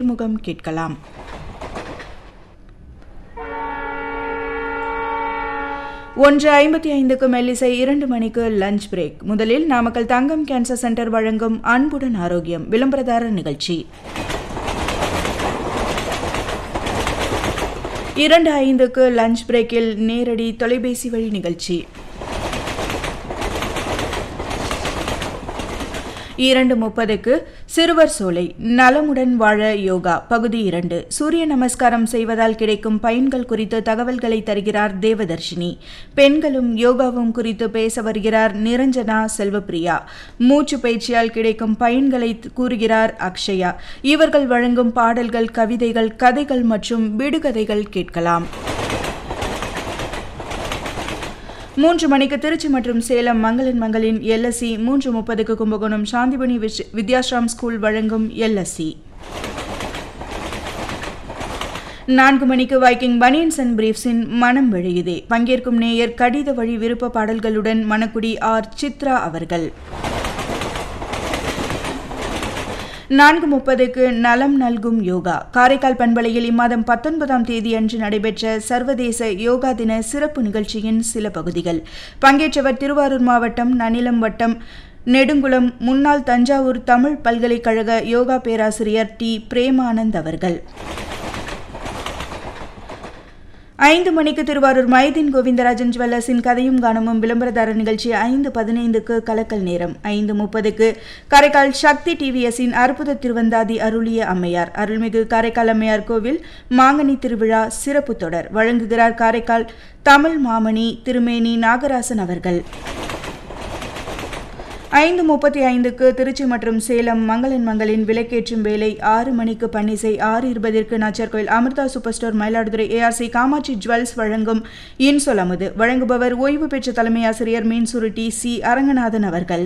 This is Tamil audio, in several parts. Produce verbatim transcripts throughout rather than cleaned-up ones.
நேர்முகம் கேட்கலாம். ஒன்று ஐம்பத்தி ஐந்துக்கு மெல்லிசை, இரண்டு மணிக்கு லஞ்ச் பிரேக். முதலில் நாமக்கல் தங்கம் கேன்சர் சென்டர் வழங்கும் அன்புடன் ஆரோக்கியம் விளம்பரதாரர் நிகழ்ச்சி. இரண்டு ஐந்துக்கு லஞ்ச் பிரேக்கில் நேரடி தொலைபேசி வழி நிகழ்ச்சி. இரண்டு முப்பதுக்கு சிறுவர் சோலை நலமுடன் வாழ யோகா பகுதி இரண்டு. சூரிய நமஸ்காரம் செய்வதால் கிடைக்கும் பயன்கள் குறித்து தகவல்களை தருகிறார் தேவதர்ஷினி. பெண்களும் யோகாவும் குறித்து பேச வருகிறார் நிரஞ்சனா செல்வப்பிரியா. மூச்சு பயிற்சியால் கிடைக்கும் பயன்களை கூறுகிறார் அக்ஷயா. இவர்கள் வழங்கும் பாடல்கள், கவிதைகள், கதைகள் மற்றும் விடுகதைகள் கேட்கலாம். மூன்று மணிக்கு திருச்சி மற்றும் சேலம் மங்களன் மங்களின் எல்எஸ்சி. மூன்று முப்பதுக்கு கும்பகோணம் சாந்திபனி வித்யாஸ்ராம் ஸ்கூல் வழங்கும் எல்எஸ்சி. நான்கு மணிக்கு வைக்கிங் பனியன்ஸ் அண்ட் பிரீஃப்ஸின் மனம் விழையுதே. பங்கேற்கும் நேயர் கடித வழி விருப்ப பாடல்களுடன் மணக்குடி ஆர் சித்ரா அவர்கள். நான்கு முப்பதுக்கு நலம் நல்கும் யோகா. காரைக்கால் பண்பலையில் இம்மாதம் பத்தொன்பதாம் தேதி அன்று நடைபெற்ற சர்வதேச யோகா தின சிறப்பு நிகழ்ச்சியின் சில பகுதிகள். பங்கேற்றவர் திருவாரூர் மாவட்டம் நனிலம் வட்டம் நெடுங்குளம் முன்னாள் தஞ்சாவூர் தமிழ் பல்கலைக்கழக யோகா பேராசிரியர் டி பிரேமானந்த் அவர்கள். ஐந்து மணிக்கு திருவாரூர் மைதீன் கோவிந்தராஜன் ஜுவல்லர்ஸின் கதையும் கானமும் விளம்பரதாரர் நிகழ்ச்சி. ஐந்து பதினைந்துக்கு கலக்கல் நேரம். ஐந்து முப்பதுக்கு காரைக்கால் சக்தி டிவிஎஸின் அற்புத திருவந்தாதி அருளிய அம்மையார். அருள்மிகு காரைக்கால் அம்மையார் கோவில் மாங்கனி திருவிழா சிறப்பு தொடர். வழங்குகிறார் காரைக்கால் தமிழ் மாமணி திருமேனி நாகராசன் அவர்கள். ஐந்து முப்பத்தி ஐந்துக்கு திருச்சி மற்றும் சேலம் மங்களன் மங்களின் விளக்கேற்றும் வேலை. ஆறு மணிக்கு பன்னிசை. ஆறு இருபதிற்கு Nachiarkoil Amrita super store Mayiladuthurai ARC Kamakshi jewels வழங்கும் இன்சொல் அமுது. வழங்குபவர் ஓய்வு பெற்ற தலைமை ஆசிரியர் மீன்சுருட்டி சி அரங்கநாதன் அவர்கள்.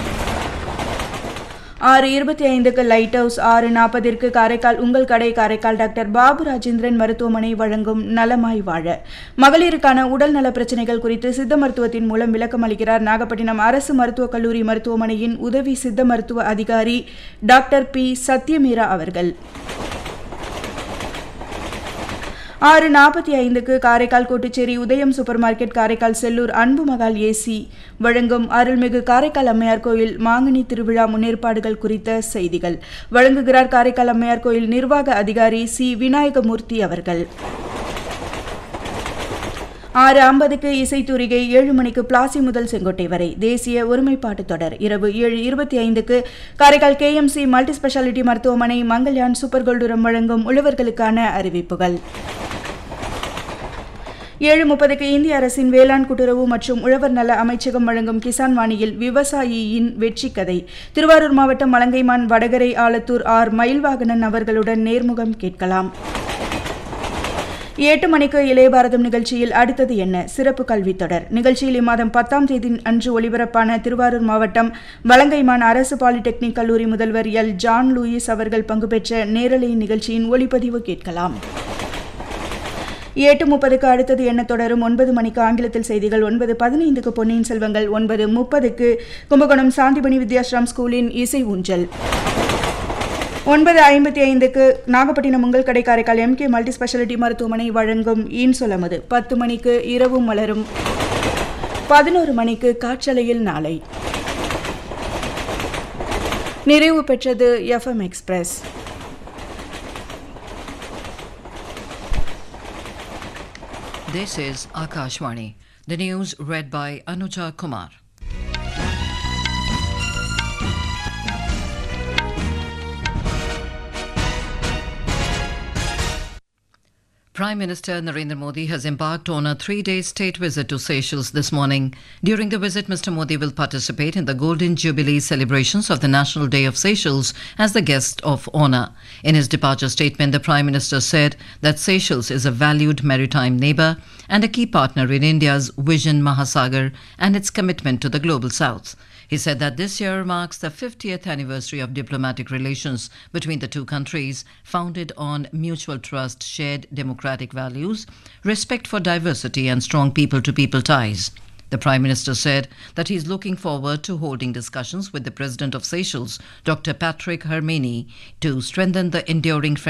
ஆறு இருபத்தி ஐந்துக்கு லைட் ஹவுஸ். ஆறு நாற்பதிற்கு காரைக்கால் உங்கள் கடை காரைக்கால் டாக்டர் பாபு ராஜேந்திரன் மருத்துவமனை வழங்கும் நலமாய் வாழ. மகளிருக்கான உடல் நல பிரச்சினைகள் குறித்து சித்த மருத்துவத்தின் மூலம் விளக்கம் அளிக்கிறார் நாகப்பட்டினம் அரசு மருத்துவக் கல்லூரி மருத்துவமனையின் உதவி சித்த மருத்துவ அதிகாரி டாக்டர் பி சத்யமீரா அவர்கள். ஆறு நாற்பத்தி ஐந்துக்கு காரைக்கால் கோட்டுச்சேரி உதயம் சூப்பர் மார்க்கெட் காரைக்கால் செல்லூர் அன்பு மகால் ஏசி வழங்கும் அருள்மிகு காரைக்கால் அம்மையார் கோயில் மாங்கனி திருவிழா முன்னேற்பாடுகள் குறித்த செய்திகள். வழங்குகிறார் காரைக்கால் அம்மையார் கோயில் நிர்வாக அதிகாரி சி விநாயகமூர்த்தி அவர்கள். ஆறு ஐம்பதுக்கு இசைத்தூரிகை. ஏழு மணிக்கு பிளாசி முதல் செங்கோட்டை வரை தேசிய ஒருமைப்பாட்டு தொடர். இரவு ஏழு இருபத்தி ஐந்துக்கு காரைக்கால் கேஎம்சி மல்டி ஸ்பெஷாலிட்டி மருத்துவமனை மங்கள்யான் சூப்பர் கோல்டுரம் வழங்கும் உழவர்களுக்கான அறிவிப்புகள். ஏழு முப்பதுக்கு இந்திய அரசின் வேளாண் கூட்டுறவு மற்றும் உழவர் நல அமைச்சகம் வழங்கும் கிசான் வாணியில் விவசாயியின் வெற்றி கதை. திருவாரூர் மாவட்டம் மலங்கைமான் வடகரை ஆலத்தூர் ஆர் மயில்வாகனன் அவர்களுடன் நேர்முகம் கேட்கலாம். எட்டு மணிக்கு இளைய பாரதம் நிகழ்ச்சியில் அடுத்தது என்ன சிறப்பு கல்வி தொடர். நிகழ்ச்சியில் இம்மாதம் பத்தாம் தேதி அன்று ஒலிபரப்பான திருவாரூர் மாவட்டம் வலங்கைமான் அரசு பாலிடெக்னிக் கல்லூரி முதல்வர் எல் ஜான் லூயிஸ் அவர்கள் பங்கு பெற்ற நேரலை நிகழ்ச்சியின் ஒளிப்பதிவு கேட்கலாம். எட்டு முப்பதுக்கு அடுத்தது என்ன தொடரும். ஒன்பது மணிக்கு ஆங்கிலத்தில் செய்திகள். ஒன்பது பதினைந்துக்கு பொன்னியின் செல்வங்கள். ஒன்பது முப்பதுக்கு கும்பகோணம் சாந்திபனி வித்யாஸ்ராம் ஸ்கூலின் இசை ஊஞ்சல். ஒன்பது ஐம்பத்தி ஐந்துக்கு நாகப்பட்டினம் உங்கள் கடை காரைக்கால் எம்கே மல்டி ஸ்பெஷாலிட்டி மருத்துவமனை வழங்கும் இன்சொல் அமுது. பத்து மணிக்கு இரவும் மலரும். பதினோரு மணிக்கு காற்றலையில் நாளை. நிறைவு பெற்றது FM express. This is Akashvani. The news read by Anuja Kumar. Prime Minister Narendra Modi has embarked on a three-day state visit to Seychelles this morning. During the visit, Mister Modi will participate in the Golden Jubilee celebrations of the National Day of Seychelles as the guest of honor. In his departure statement, the Prime Minister said that Seychelles is a valued maritime neighbor and a key partner in India's Vision Mahasagar and its commitment to the Global South. He said that this year marks the fiftieth anniversary of diplomatic relations between the two countries, founded on mutual trust, shared democratic values, respect for diversity and strong people-to-people ties. The Prime Minister said that he is looking forward to holding discussions with the President of Seychelles, Doctor Patrick Hermini, to strengthen the enduring friendship